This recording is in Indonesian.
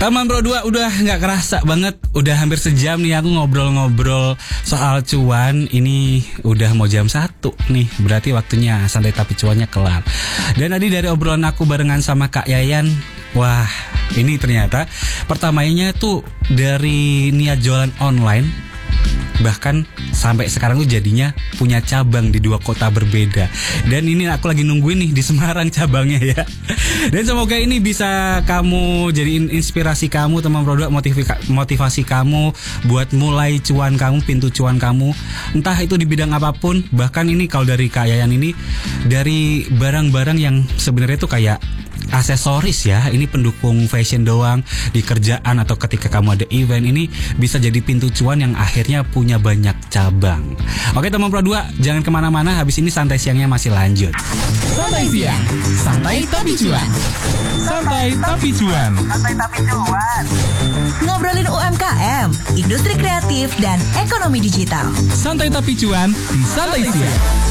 Teman Bro 2 udah gak kerasa banget. Udah hampir sejam nih aku ngobrol-ngobrol soal cuan. Ini udah mau jam 1 nih. Berarti waktunya santai tapi cuannya kelar. Dan tadi dari obrolan aku barengan sama Kak Yayan, wah ini ternyata pertamanya tuh dari niat jualan online, bahkan sampai sekarang tuh jadinya punya cabang di 2 kota berbeda. Dan ini aku lagi nungguin nih di Semarang cabangnya ya. Dan semoga ini bisa kamu jadiin inspirasi kamu, teman produk, motivasi kamu buat mulai cuan kamu, pintu cuan kamu. Entah itu di bidang apapun. Bahkan ini kalau dari Kak Yayan ini, dari barang-barang yang sebenarnya tuh kayak aksesoris ya, ini pendukung fashion doang di kerjaan atau ketika kamu ada event, ini bisa jadi pintu cuan yang akhirnya punya banyak cabang. Oke teman Pro 2, jangan kemana-mana, habis ini santai siangnya masih lanjut. Santai siang, santai tapi cuan. Santai tapi cuan. Santai tapi cuan. Ngobrolin UMKM, industri kreatif dan ekonomi digital. Santai tapi cuan di Santai siang.